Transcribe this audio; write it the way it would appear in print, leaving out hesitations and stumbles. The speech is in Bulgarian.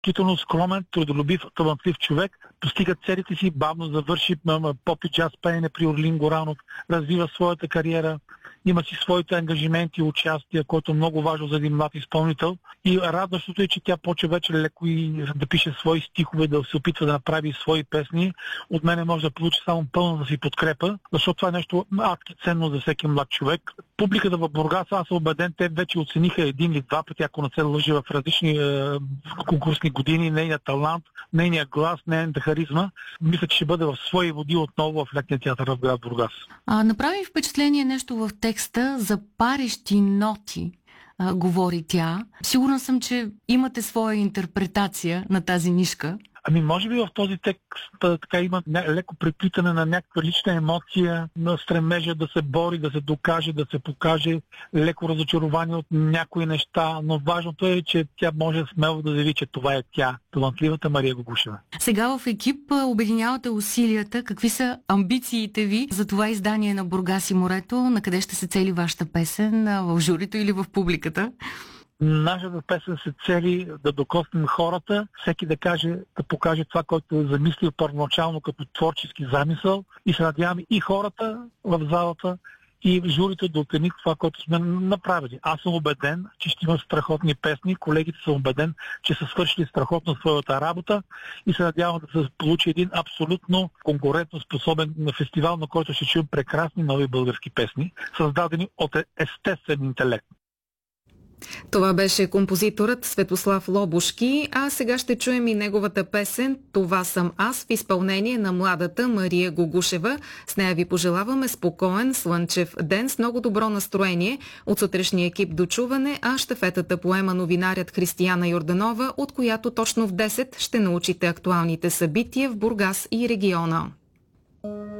изключително скромен, трудолюбив, талантлив човек, постига целите си, бавно завърши поп и джаз пеене при Орлин Горанов, развива своята кариера, има си своите ангажименти и участия, което е много важно за един млад изпълнител. И радващото е, че тя почва вече леко и да пише свои стихове, да се опитва да направи свои песни. От мене може да получи само пълната си подкрепа, защото това е нещо адски ценно за всеки млад човек. Публиката в Бургас, аз съм убеден, те вече оцениха един или два пъти, ако не се лъжи, в различни конкурсни години, нейният талант, нейният глас, нейната харизма. Мисля, че ще бъде в свои води отново в летния театър в град Бургас. Направи впечатление нещо в текста за парещи ноти, говори тя. Сигурна съм, че имате своя интерпретация на тази нишка. Може би в този текст така има леко преплитане на някаква лична емоция, на стремежа да се бори, да се докаже, да се покаже, леко разочарование от някои неща, но важното е, че тя може смело да заяви, че това е тя, талантливата Мария Гогушева. Сега в екип обединявате усилията. Какви са амбициите ви за това издание на Бургас и морето? На къде ще се цели вашата песен? В журито или в публиката? Нашата песен се цели да докоснем хората, всеки да покаже това, което е замислил първоначално като творчески замисъл, и се надяваме и хората в залата, и журито да оцени това, което сме направили. Аз съм убеден, че ще има страхотни песни, колегите са убеден, че са свършили страхотно своята работа и се надявам да се получи един абсолютно конкурентно способен фестивал, на който ще чуем прекрасни нови български песни, създадени от естествен интелект. Това беше композиторът Светослав Лобушки, а сега ще чуем и неговата песен "Това съм аз" в изпълнение на младата Мария Гогушева. С нея ви пожелаваме спокоен, слънчев ден с много добро настроение. От сутрешния екип до чуване, а щафетата поема новинарят Християна Йорданова, от която точно в 10 ще научите актуалните събития в Бургас и региона.